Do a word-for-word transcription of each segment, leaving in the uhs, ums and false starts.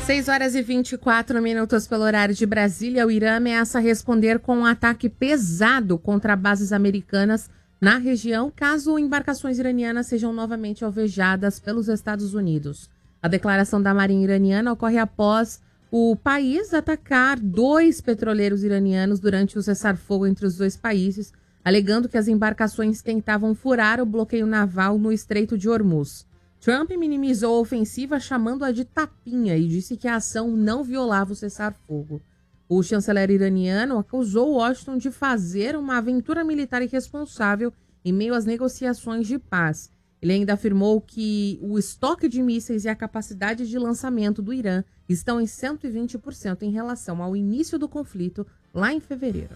seis horas e vinte e quatro minutos pelo horário de Brasília. O Irã ameaça responder com um ataque pesado contra bases americanas na região, caso embarcações iranianas sejam novamente alvejadas pelos Estados Unidos. A declaração da Marinha iraniana ocorre após o país atacar dois petroleiros iranianos durante o cessar-fogo entre os dois países, alegando que as embarcações tentavam furar o bloqueio naval no Estreito de Hormuz. Trump minimizou a ofensiva, chamando-a de tapinha, e disse que a ação não violava o cessar-fogo. O chanceler iraniano acusou Washington de fazer uma aventura militar irresponsável em meio às negociações de paz. Ele ainda afirmou que o estoque de mísseis e a capacidade de lançamento do Irã estão em cento e vinte por cento em relação ao início do conflito, lá em fevereiro.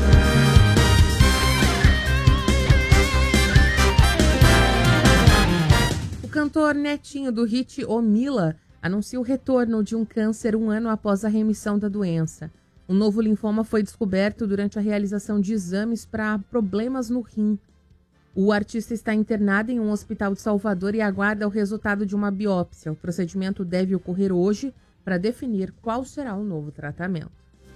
O cantor Netinho, do hit Ô Mila, anuncia o retorno de um câncer um ano após a remissão da doença. Um novo linfoma foi descoberto durante a realização de exames para problemas no rim. O artista está internado em um hospital de Salvador e aguarda o resultado de uma biópsia. O procedimento deve ocorrer hoje para definir qual será o novo tratamento.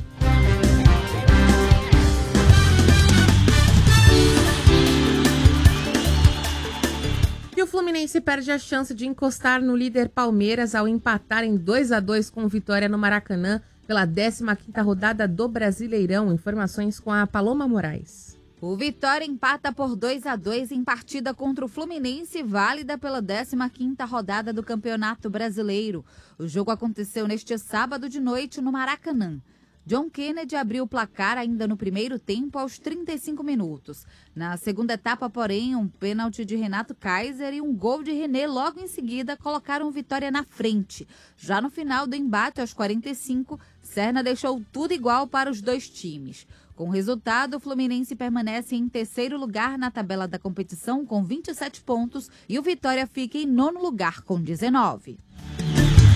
E o Fluminense perde a chance de encostar no líder Palmeiras ao empatar em dois a dois com Vitória no Maracanã pela décima quinta rodada do Brasileirão. Informações com a Paloma Moraes. O Vitória empata por dois a dois em partida contra o Fluminense, válida pela décima quinta rodada do Campeonato Brasileiro. O jogo aconteceu neste sábado de noite no Maracanã. John Kennedy abriu o placar ainda no primeiro tempo aos trinta e cinco minutos. Na segunda etapa, porém, um pênalti de Renato Kaiser e um gol de René logo em seguida colocaram Vitória na frente. Já no final do embate, aos quarenta e cinco, Serna deixou tudo igual para os dois times. Com o resultado, o Fluminense permanece em terceiro lugar na tabela da competição com vinte e sete pontos e o Vitória fica em nono lugar com dezenove.